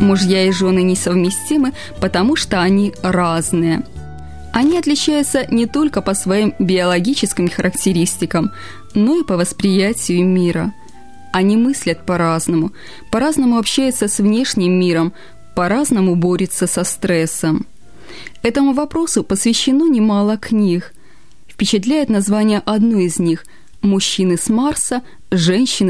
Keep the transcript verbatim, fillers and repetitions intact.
Мужья и жены несовместимы, потому что они разные. Они отличаются не только по своим биологическим характеристикам, но и по восприятию мира. Они мыслят по-разному, по-разному общаются с внешним миром, по-разному борются со стрессом. Этому вопросу посвящено немало книг. Впечатляет название одной из них «Мужчины с Марса, женщины